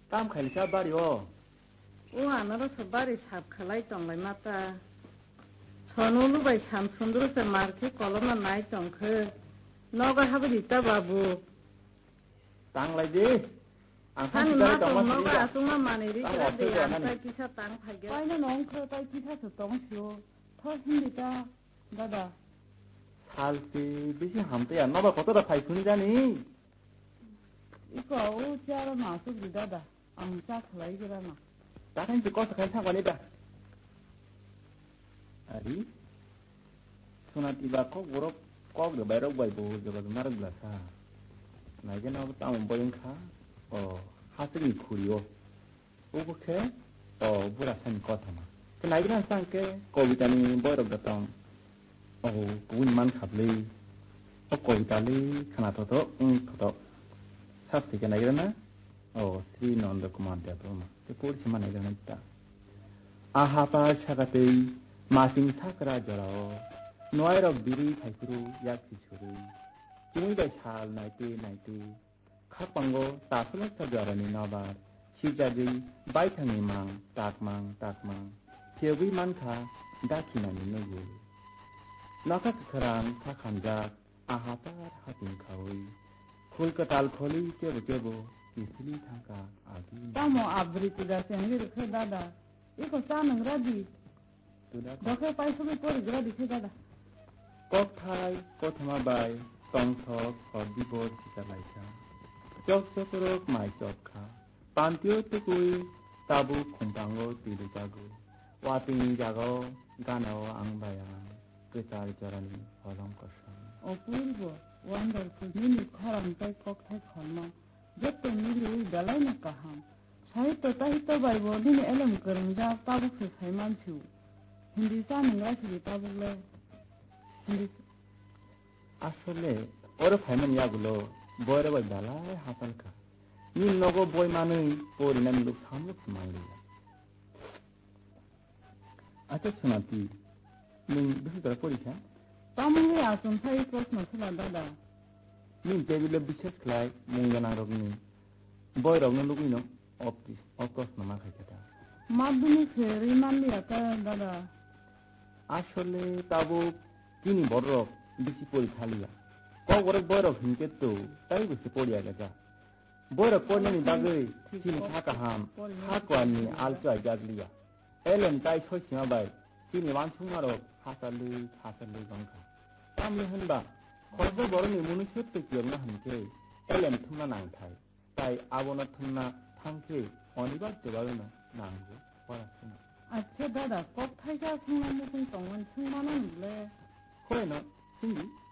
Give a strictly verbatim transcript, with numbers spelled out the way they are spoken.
땀 갈리 샤바리오. 오 아나라서 바리 삽 칼라이 똥라이 마따. 선우루바이 참 순두르서 마르케 콜로나 나이 똥크. 너가 하고 있다 바부. 땅 라이지. 아니 마도 너가 아송만 마네리 그런데 양살 기사 땅 팔겨. 빨리 농크 빨리 기사서 똥시오. 더 힘들다. 나다. 살피 비시 함대야. 너가 거기다 파이프니자니. 이거 오지아로 나서 리다다. 암자 클라이그라나. 다른 데 거서 괜찮거니다. 아리. 소나티바 꼭 우럭 꼭 너베럭 바이보 저거 나를 라사. 나이제 나부 땅 보인카. 어, 하스리 쿠리오. 오케이? 어, 부라산 거타마. 그 나이란 상께 거기다니 보이럭 같던. 어, 군만 갑리. 어, 거기다리 하나더더 응, 더더. 삽시게 나이라나? 어, 스리 논더 그만대 도마. 그 포리시만 나이라나 있다. 아하바 샤가테이 마싱 사그라 저라오. 노아이럭 비리 타이프로 약지초리. 지문이다 잘 나이테 나이테. 카방고 따슬럭 저라니 나바. 시자기 바이탕이 망, 딱망, 딱망. 피어비 만카 다키나니 노예. 나카 크랑 카칸작 아하바 하tin 카오이. 콜카탈 콜리 께보 께보 이슬리 탕카 아기. 따모 아브리티다 생기르 크다다. 이거 싸는 라디. 너가 빨리 소리 꼬리 그라디 크다다. 꼭타이 꼬타마바이 똥턱 어디보 지자라이자. 쪽쪽으로 마이 쪽카. 반티오 뜨구이 tabu kumpango tilu jago wating jago ganao angbaya kecar jarani holong kosan অপূর্ব wonderful mini খরাম তাই ককথাই খলমা যত মিলি ওই দালাই না কাহাম সাহিত্য তাহিত্য বাইব দিনে এলম করং যা তাবুক সে সাইমান ছিউ হিন্দি সা নিংরাসি তাবুকলে হিন্দি আসলে ওর ফাইমান ইয়াগুলো বয়রে বাই দালাই হাসালকা 이 너고 보이만의 보리는 룩 삼룩 말이야. 아저씨한테 는 무슨 걸 보리냐? 따문게 아좀 사이 크로스만 틀어다다. 닌 데빌레 비체스 클라이 몽가나로니 보이로는 누구이노 없디 없거스 너만 가겠다. 마드니 페리만리야 따다다. আসলে তাবো তিনি বড় বেশি পড়ি খালিয়া ক করে বড় হিনকে তো তাই বেশি পড়িয়া গেছা বড় পড়নি বাগে তিনি থাকা হাম হাকওয়ানি আলচা জাগলিয়া এলেন তাই ছয়সিমা বাই তিনি ওয়ানসুমারো হাসালি হাসালি গংখা তামলে হনবা খরব বড়নি মনুষ্যত্ব কিয়না হানকে এলেন থুমনা নাংথাই তাই আবনা থুমনা থাংকে অনিবার্য বাগনো নাংগো পড়াশোনা আচ্ছা দাদা ককথাই যা থুমনা মুখুন তংমান থুমমানো নিলে হয় না হিন্দি